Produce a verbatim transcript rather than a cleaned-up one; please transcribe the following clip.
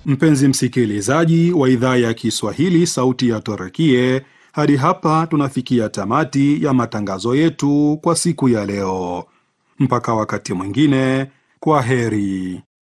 Mpenzi msikilizaji wa idhaa ya Kiswahili sauti ya Turkie, hadi hapa tunafikia tamati ya matangazo yetu kwa siku ya leo. Mpaka wakati mwingine, kwa heri.